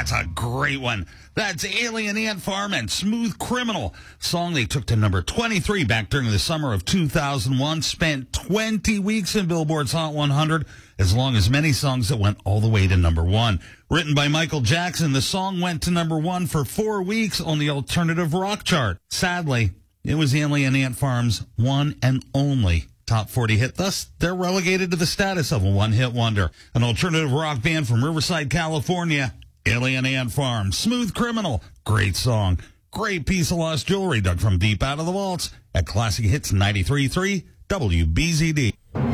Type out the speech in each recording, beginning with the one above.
That's a great one. That's Alien Ant Farm and Smooth Criminal. Song they took to number 23 back during the summer of 2001. Spent 20 weeks in Billboard's Hot 100, as long as many songs that went all the way to number 1. Written by Michael Jackson, the song went to number 1 for 4 weeks on the alternative rock chart. Sadly, it was Alien Ant Farm's one and only top 40 hit. Thus, they're relegated to the status of a one-hit wonder. An alternative rock band from Riverside, California, Alien Ant Farm. Smooth Criminal. Great song. Great piece of lost jewelry dug from deep out of the vaults at Classic Hits 93.3 WBZD.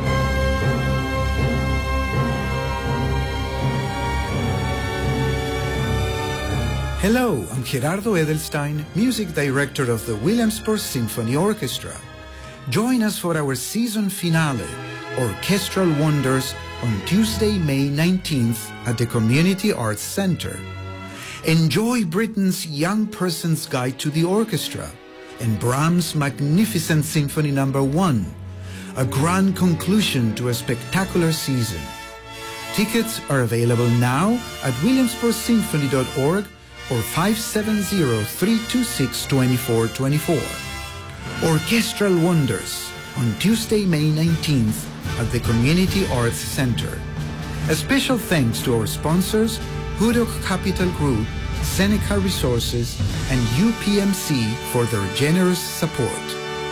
Hello, I'm Gerardo Edelstein, music director of the Williamsport Symphony Orchestra. Join us for our season finale, Orchestral Wonders, on Tuesday, May 19th at the Community Arts Center. Enjoy Britain's Young Person's Guide to the Orchestra and Brahms' magnificent Symphony No. 1, a grand conclusion to a spectacular season. Tickets are available now at williamsportsymphony.org or 570-326-2424. Orchestral Wonders on Tuesday, May 19th at the Community Arts Center. A special thanks to our sponsors, Hudok Capital Group, Seneca Resources, and UPMC for their generous support.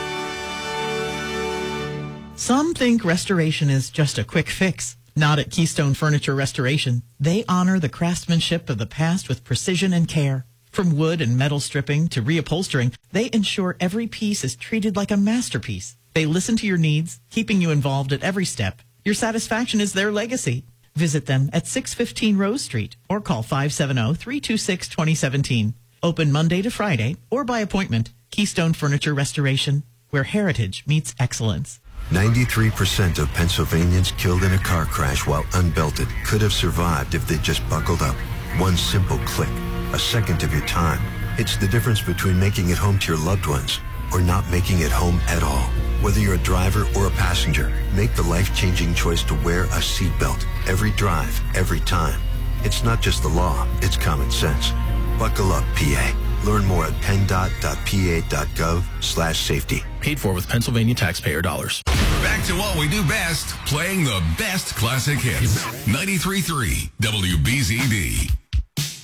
Some think restoration is just a quick fix. Not at Keystone Furniture Restoration. They honor the craftsmanship of the past with precision and care. From wood and metal stripping to reupholstering, they ensure every piece is treated like a masterpiece. They listen to your needs, keeping you involved at every step. Your satisfaction is their legacy. Visit them at 615 Rose Street or call 570-326-2017. Open Monday to Friday or by appointment. Keystone Furniture Restoration, where heritage meets excellence. 93% of Pennsylvanians killed in a car crash while unbelted could have survived if they just buckled up. One simple click, a second of your time. It's the difference between making it home to your loved ones or not making it home at all. Whether you're a driver or a passenger, make the life-changing choice to wear a seatbelt every drive, every time. It's not just the law, it's common sense. Buckle up, PA. Learn more at penndot.pa.gov/safety. Paid for with Pennsylvania taxpayer dollars. Back to what we do best, playing the best classic hits. 93.3 WBZD.